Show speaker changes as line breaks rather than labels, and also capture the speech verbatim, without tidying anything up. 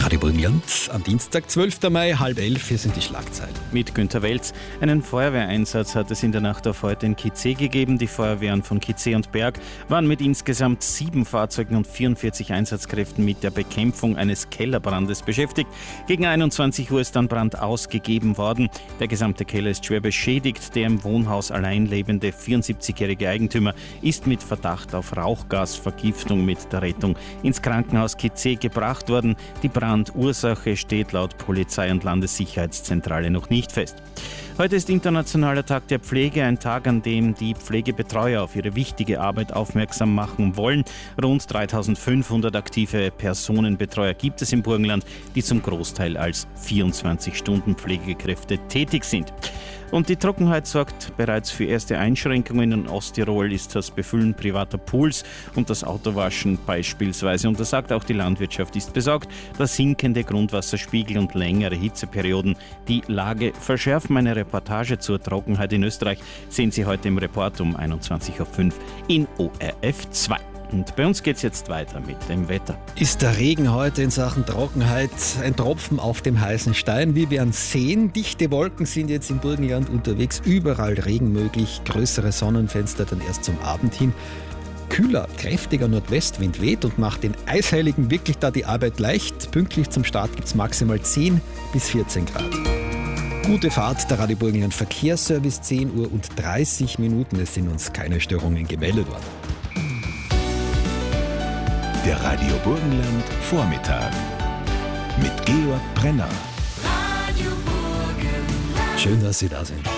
Radio Burgenland am Dienstag, zwölften Mai, halb elf, hier sind die Schlagzeilen.
Mit Günther Welz. Einen Feuerwehreinsatz hat es in der Nacht auf heute in Kitzee gegeben. Die Feuerwehren von Kitzee und Berg waren mit insgesamt sieben Fahrzeugen und vierundvierzig Einsatzkräften mit der Bekämpfung eines Kellerbrandes beschäftigt. Gegen einundzwanzig Uhr ist dann Brand ausgegeben worden. Der gesamte Keller ist schwer beschädigt. Der im Wohnhaus allein lebende vierundsiebzigjährige Eigentümer ist mit Verdacht auf Rauchgasvergiftung mit der Rettung ins Krankenhaus Kitzee gebracht worden. Die Brandursache steht laut Polizei- und Landessicherheitszentrale noch nicht fest. Heute ist Internationaler Tag der Pflege, ein Tag, an dem die Pflegebetreuer auf ihre wichtige Arbeit aufmerksam machen wollen. Rund dreitausendfünfhundert aktive Personenbetreuer gibt es im Burgenland, die zum Großteil als vierundzwanzig-Stunden-Pflegekräfte tätig sind. Und die Trockenheit sorgt bereits für erste Einschränkungen. In Osttirol ist das Befüllen privater Pools und das Autowaschen beispielsweise untersagt. Auch die Landwirtschaft ist besorgt, dass sinkende Grundwasserspiegel und längere Hitzeperioden die Lage verschärfen. Eine Reportage zur Trockenheit in Österreich sehen Sie heute im Report um einundzwanzig Uhr fünf in O R F zwei. Und bei uns geht es jetzt weiter mit dem Wetter.
Ist der Regen heute in Sachen Trockenheit ein Tropfen auf dem heißen Stein? Wir werden sehen, dichte Wolken sind jetzt im Burgenland unterwegs, überall Regen möglich, größere Sonnenfenster dann erst zum Abend hin. Kühler, kräftiger Nordwestwind weht und macht den Eisheiligen wirklich da die Arbeit leicht. Pünktlich zum Start gibt es maximal zehn bis vierzehn Grad. Gute Fahrt, der Radio Burgenland Verkehrsservice, zehn Uhr und dreißig Minuten. Es sind uns keine Störungen gemeldet worden.
Der Radio Burgenland Vormittag mit Georg Brenner.
Schön, dass Sie da sind.